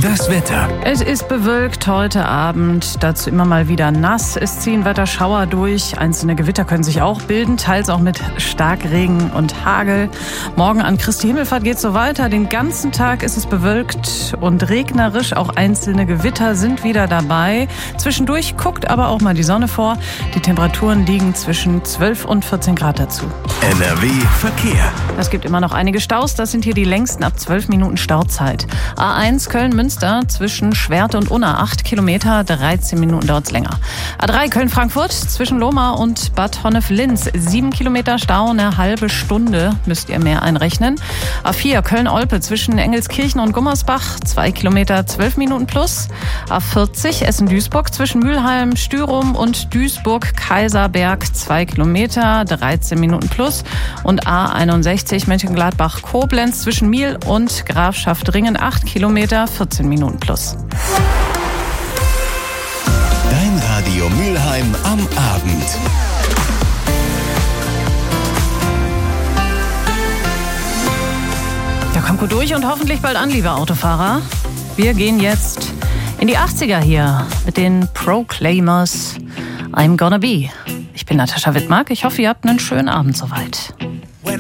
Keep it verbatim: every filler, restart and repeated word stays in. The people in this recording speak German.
Das Wetter. Es ist bewölkt heute Abend, dazu immer mal wieder nass. Es ziehen Wetterschauer durch, einzelne Gewitter können sich auch bilden, teils auch mit Starkregen und Hagel. Morgen an Christi Himmelfahrt geht es so weiter. Den ganzen Tag ist es bewölkt und regnerisch, auch einzelne Gewitter sind wieder dabei. Zwischendurch guckt aber auch mal die Sonne vor. Die Temperaturen liegen zwischen zwölf und vierzehn Grad dazu. N R W Verkehr. Es gibt immer noch einige Staus, das sind hier die längsten ab zwölf Minuten Stauzeit. A eins Köln-Münster zwischen Schwerte und Unna acht Kilometer, dreizehn Minuten dauert es länger. A drei Köln-Frankfurt zwischen Lohmar und Bad Honnef-Linz, sieben Kilometer Stau, eine halbe Stunde müsst ihr mehr einrechnen. A vier Köln-Olpe zwischen Engelskirchen und Gummersbach, zwei Kilometer, zwölf Minuten plus. A vierzig Essen-Duisburg zwischen Mülheim, Stürum und Duisburg-Kaiserberg, zwei Kilometer, dreizehn Minuten plus. Und A einundsechzig Mönchengladbach-Koblenz zwischen Miel und Grafschaft-Ringen, acht Kilometer, vierzehn Minuten plus. Dein Radio Mülheim am Abend. Ja, kommt gut durch und hoffentlich bald an, liebe Autofahrer. Wir gehen jetzt in die achtziger hier mit den Proclaimers. I'm gonna be. Ich bin Natascha Wittmark. Ich hoffe, ihr habt einen schönen Abend soweit.